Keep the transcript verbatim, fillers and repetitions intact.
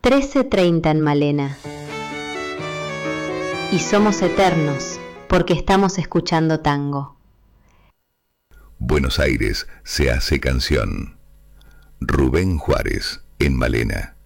trece treinta en Malena. Y somos eternos porque estamos escuchando tango. Buenos Aires se hace canción. Rubén Juárez en Malena.